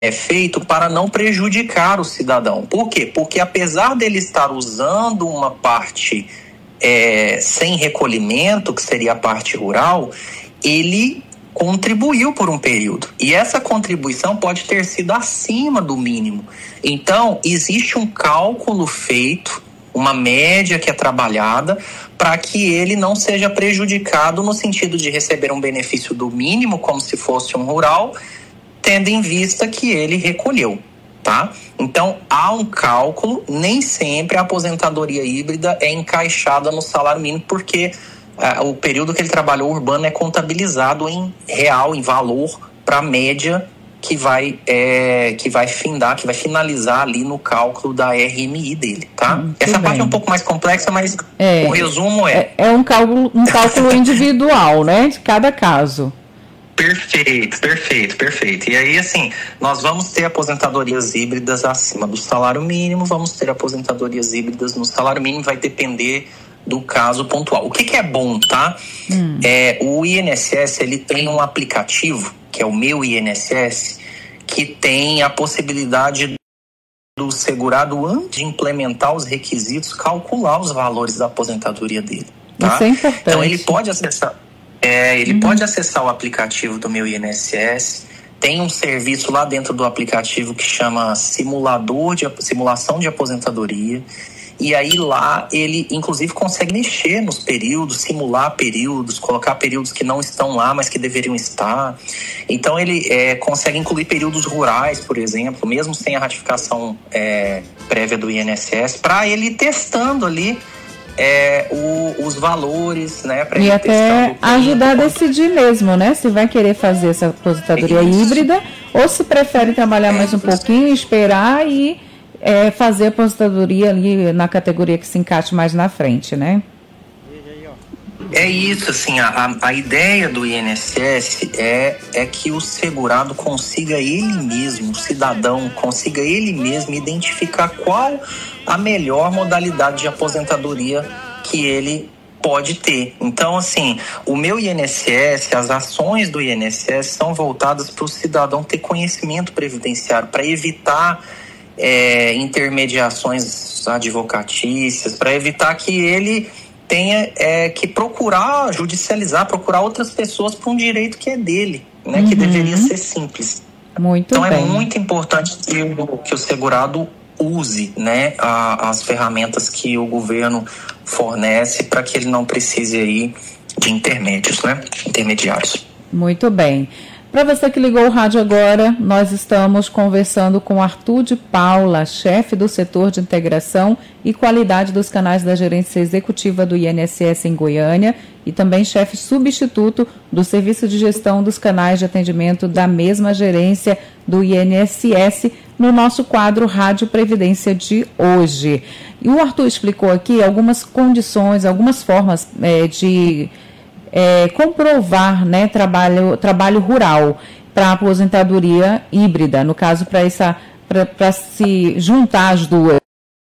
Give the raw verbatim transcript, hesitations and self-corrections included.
é feito para não prejudicar o cidadão. Por quê? Porque apesar dele estar usando uma parte é, sem recolhimento, que seria a parte rural, ele contribuiu por um período. E essa contribuição pode ter sido acima do mínimo. Então, existe um cálculo feito, uma média que é trabalhada, para que ele não seja prejudicado no sentido de receber um benefício do mínimo, como se fosse um rural, tendo em vista que ele recolheu, tá? Então, há um cálculo, nem sempre a aposentadoria híbrida é encaixada no salário mínimo, porque uh, o período que ele trabalhou urbano é contabilizado em real, em valor, para a média que vai, é, que vai findar, que vai finalizar ali no cálculo da R M I dele, tá? Muito Essa bem. parte é um pouco mais complexa, mas é, o resumo é... É, é um cálculo, um cálculo individual, né? De cada caso. Perfeito, perfeito, perfeito. E aí, assim, nós vamos ter aposentadorias híbridas acima do salário mínimo, vamos ter aposentadorias híbridas no salário mínimo, vai depender do caso pontual. O que, que é bom, tá? Hum. É, o I N S S, ele tem um aplicativo, que é o Meu I N S S, que tem a possibilidade do segurado, antes de implementar os requisitos, calcular os valores da aposentadoria dele. Tá? Isso é importante. Então, ele pode acessar... É, ele uhum. pode acessar o aplicativo do Meu I N S S, tem um serviço lá dentro do aplicativo que chama simulador de, simulação de aposentadoria, e aí lá ele inclusive consegue mexer nos períodos, simular períodos, colocar períodos que não estão lá, mas que deveriam estar. Então ele é, consegue incluir períodos rurais, por exemplo, mesmo sem a ratificação é, prévia do I N S S, para ele ir testando ali É, o, os valores, né? Pra e até ajudar a decidir mesmo, né? Se vai querer fazer essa aposentadoria é híbrida ou se prefere trabalhar é mais um pouquinho, esperar e é, fazer a aposentadoria ali na categoria que se encaixe mais na frente, né? É isso, assim, a, a ideia do I N S S é, é que o segurado consiga ele mesmo, o cidadão consiga ele mesmo identificar qual a melhor modalidade de aposentadoria que ele pode ter. Então, assim, o Meu I N S S, as ações do I N S S são voltadas para o cidadão ter conhecimento previdenciário, para evitar é, intermediações advocatícias, para evitar que ele tenha é, que procurar judicializar, procurar outras pessoas para um direito que é dele, né, uhum. que deveria ser simples. Muito então bem. É muito importante que o, que o segurado use, né, a, as ferramentas que o governo fornece para que ele não precise aí de intermédios, né, intermediários. Muito bem. Para você que ligou o rádio agora, nós estamos conversando com Arthur de Paula, chefe do setor de integração e qualidade dos canais da gerência executiva do I N S S em Goiânia e também chefe substituto do serviço de gestão dos canais de atendimento da mesma gerência do I N S S no nosso quadro Rádio Previdência de hoje. E o Arthur explicou aqui algumas condições, algumas formas é, de... É, comprovar, né, trabalho, trabalho rural para aposentadoria híbrida, no caso para essa para se juntar as duas.